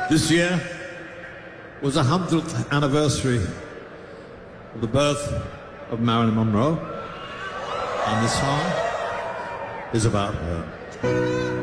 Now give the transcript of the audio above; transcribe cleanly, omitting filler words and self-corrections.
This year was the 100th anniversary of the birth of Marilyn Monroe, and this song is about her.